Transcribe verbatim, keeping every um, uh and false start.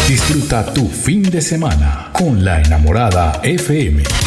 Disfruta tu fin de semana con La Enamorada F M.